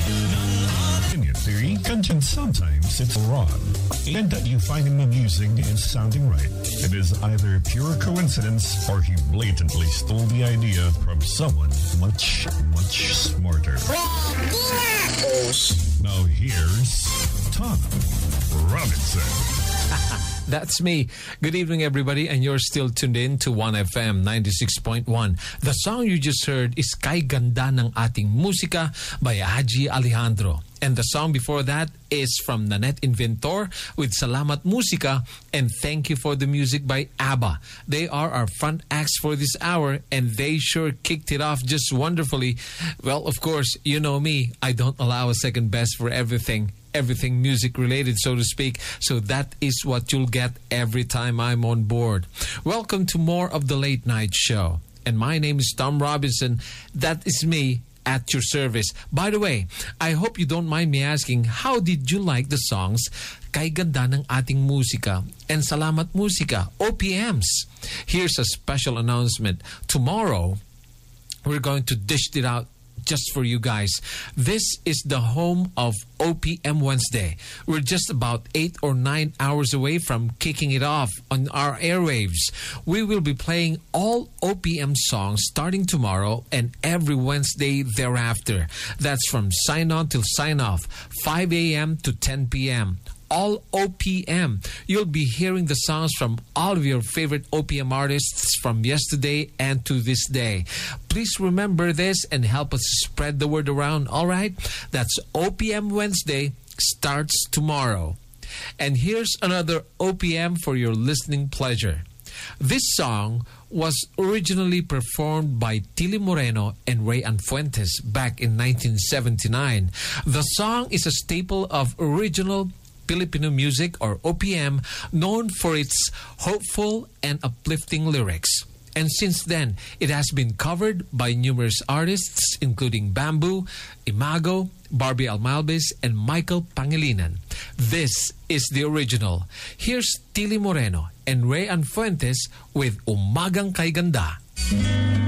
In theory, Kanchan sometimes it's wrong, and that you find him amusing and sounding right. It is either pure coincidence or he blatantly stole the idea from someone much, much smarter. Now here's Tom Robinson. That's me. Good evening, everybody, and you're still tuned in to 1FM 96.1. The song you just heard is Kay Ganda ng Ating Musika by Haji Alejandro. And the song before that is from Nanette Inventor with Salamat Musika and Thank You for the Music by ABBA. They are our front acts for this hour, and they sure kicked it off just wonderfully. Well, of course, you know me. I don't allow a second best for everything music related, so to speak. So that is what you'll get every time I'm on board. Welcome to more of the Late Night Show. And my name is Tom Robinson. That is me at your service. By the way, I hope you don't mind me asking, how did you like the songs Kay Ganda ng Ating Musika and Salamat Musika, OPMs? Here's a special announcement. Tomorrow, we're going to dish it out just for you guys. This is the home of OPM Wednesday. We're just about 8 or 9 hours away from kicking it off on our airwaves. We will be playing all OPM songs starting tomorrow and every Wednesday thereafter. That's from sign on till sign off, 5 a.m. to 10 p.m. All OPM. You'll be hearing the songs from all of your favorite OPM artists from yesterday and to this day. Please remember this and help us spread the word around, all right? That's OPM Wednesday, starts tomorrow. And here's another OPM for your listening pleasure. This song was originally performed by Tilly Moreno and Ray Anfuentes back in 1979. The song is a staple of original Filipino music, or OPM, known for its hopeful and uplifting lyrics. And since then, it has been covered by numerous artists, including Bamboo, Imago, Barbie Almalbis, and Michael Pangilinan. This is the original. Here's Tilly Moreno and Ray Anfuentes with Umagang Kay Ganda.